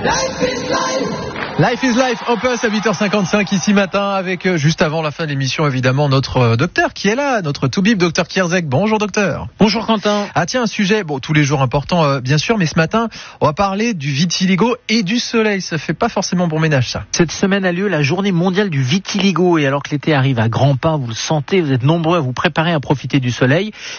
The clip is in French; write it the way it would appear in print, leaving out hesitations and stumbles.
Life is Life, Opus à 8h55 ici matin avec juste avant la fin de l'émission évidemment notre docteur qui est là, notre toubib docteur Kierzek. Bonjour docteur. Bonjour Quentin. Ah tiens, un sujet, tous les jours important bien sûr, mais ce matin on va parler du vitiligo et du soleil. Ça fait pas forcément bon ménage ça. Cette semaine a lieu la journée mondiale du vitiligo et alors que l'été arrive à grands pas, vous le sentez, vous êtes nombreux à vous préparer à profiter du soleil.